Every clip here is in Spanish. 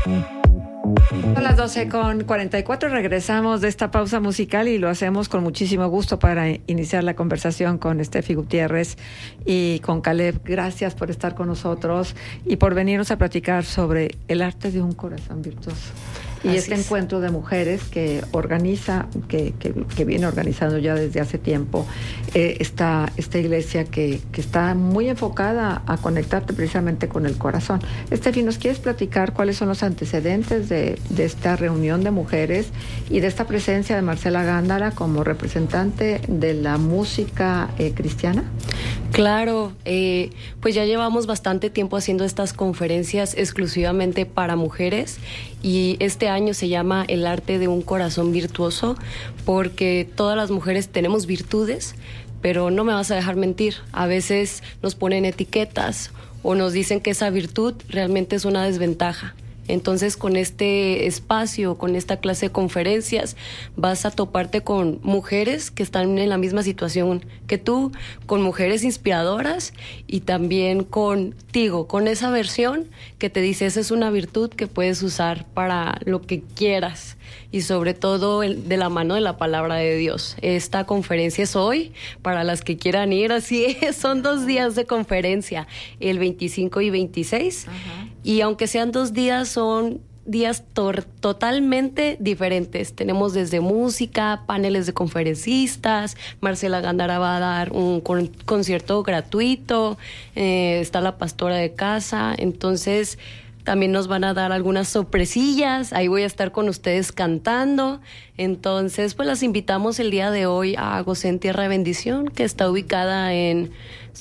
Son las 12:44, regresamos de esta pausa musical y lo hacemos con muchísimo gusto para iniciar la conversación con Steffi Gutiérrez y con Caleb. Gracias por estar con nosotros y por venirnos a platicar sobre el arte de un corazón virtuoso. Y este encuentro de mujeres que organiza, que viene organizando ya desde hace tiempo esta iglesia que está muy enfocada a conectarte precisamente con el corazón. Steffi, ¿nos quieres platicar cuáles son los antecedentes de esta reunión de mujeres y de esta presencia de Marcela Gándara como representante de la música cristiana? Claro, pues ya llevamos bastante tiempo haciendo estas conferencias exclusivamente para mujeres y este año se llama El arte de un corazón virtuoso porque todas las mujeres tenemos virtudes, pero no me vas a dejar mentir, a veces nos ponen etiquetas o nos dicen que esa virtud realmente es una desventaja. Entonces, con este espacio, con esta clase de conferencias, vas a toparte con mujeres que están en la misma situación que tú, con mujeres inspiradoras y también contigo, con esa versión que te dice, esa es una virtud que puedes usar para lo que quieras y sobre todo de la mano de la palabra de Dios. Esta conferencia es hoy, para las que quieran ir, así es, son 2 días de conferencia, el 25 y 26, y aunque sean 2 días, son días totalmente diferentes. Tenemos desde música, paneles de conferencistas, Marcela Gándara va a dar un concierto gratuito, está la pastora de casa, entonces también nos van a dar algunas sorpresillas, ahí voy a estar con ustedes cantando, entonces pues las invitamos el día de hoy a Gocé en Tierra de Bendición, que está ubicada en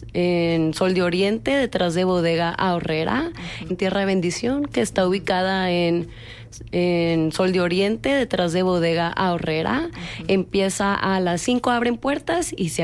Sol de Oriente, detrás de Bodega Aurrera, en Tierra de Bendición, que está ubicada en Sol de Oriente, detrás de Bodega Aurrera. Empieza a las 5, abren puertas y se